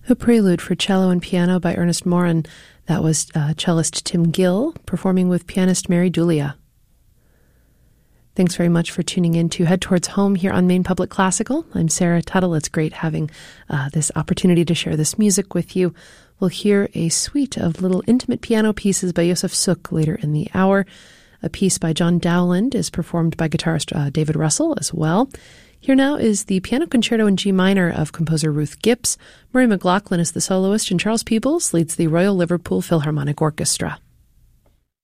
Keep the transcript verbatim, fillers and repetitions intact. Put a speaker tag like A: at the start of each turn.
A: A prelude for cello and piano by Ernest Morin. That was uh, cellist Tim Gill performing with pianist Mary Dulia. Thanks very much for tuning in to Head Towards Home here on Maine Public Classical. I'm Sarah Tuttle. It's great having uh, this opportunity to share this music with you. We'll hear a suite of little intimate piano pieces by Josef Suk later in the hour. A piece by John Dowland is performed by guitarist uh, David Russell as well. Here now is the Piano Concerto in G minor of composer Ruth Gips. Murray McLaughlin is the soloist, and Charles Peebles leads the Royal Liverpool Philharmonic Orchestra.